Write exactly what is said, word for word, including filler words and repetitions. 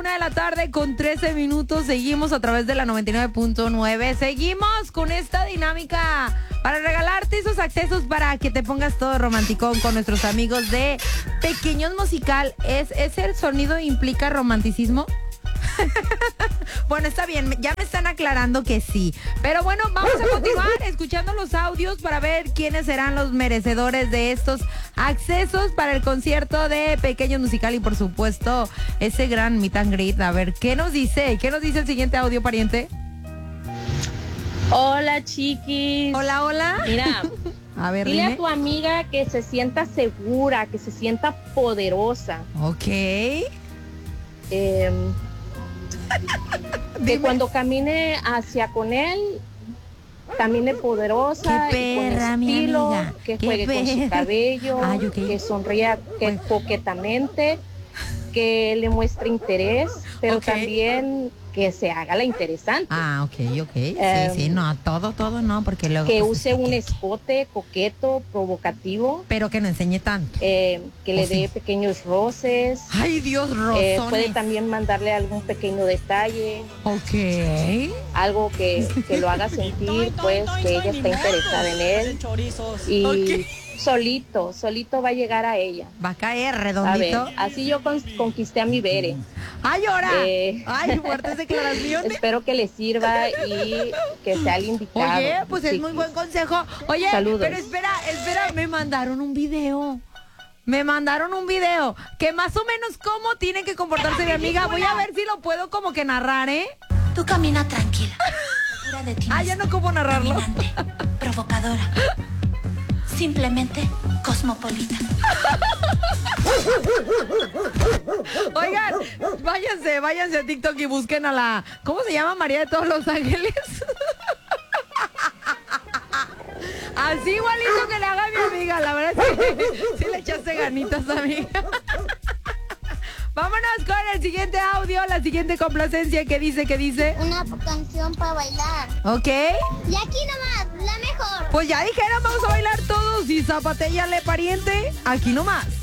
una de la tarde con trece minutos. Seguimos a través de la noventa y nueve punto nueve. Seguimos con esta dinámica para regalarte esos accesos para que te pongas todo romanticón con nuestros amigos de Pequeños Musical. ¿Es, ¿Ese sonido implica romanticismo? Bueno, está bien, ya me están aclarando que sí. Pero bueno, vamos a continuar escuchando los audios para ver quiénes serán los merecedores de estos accesos para el concierto de Pequeños Musical y por supuesto ese gran meet and greet. A ver, ¿qué nos dice? ¿Qué nos dice el siguiente audio, pariente? Hola, chiquis. Hola, hola. Mira, a ver, dile dime. a tu amiga que se sienta segura, que se sienta poderosa. Ok. Eh, que cuando camine hacia con él, camine poderosa, Qué y con perra, mi estilo, amiga. que Qué juegue con su perra. cabello, Ay, ok. que sonría que Pues- coquetamente, que le muestre interés, pero Ok. también que se haga la interesante. Ah, ok, ok. Sí, Em, sí, no, todo, todo no, porque luego... Que pues, use es un que- escote coqueto, provocativo, Pero que no enseñe tanto. eh, que le Oh, sí. dé pequeños roces. Ay, Dios, Eh, rosones. puede también mandarle algún pequeño detalle, Ok. algo que, que lo haga sentir, pues, que ella está interesada en él. Y Ok. solito, solito va a llegar a ella. Va a caer A ver, redondito. así yo con- conquisté a mi Bere. ¡Ay, ahora! Eh. ¡Ay, fuertes declaraciones! Espero que le sirva y que sea el indicado. Oye, pues es chiquis. muy buen consejo. Oye, Saludos. pero espera, espera, me mandaron un video. Me mandaron un video que más o menos cómo tiene que comportarse mi amiga. Voy a ver si lo puedo como que narrar, ¿eh? Tú camina tranquila, segura de ti Ah, ya misma, no cómo narrarlo. dominante, provocadora, simplemente cosmopolita. Oigan, váyanse, váyanse a TikTok y busquen a la... ¿Cómo se llama? María de todos los ángeles. Así igualito que le haga a mi amiga. La verdad es que sí le echaste ganitas, amiga. Vámonos con el siguiente audio, la siguiente complacencia. ¿Qué dice? ¿Qué dice? Una canción para bailar. ¿Ok? Y aquí nomás, la mejor. Pues ya dijeron, vamos a bailar todos. Y zapatéllale, pariente. Aquí nomás.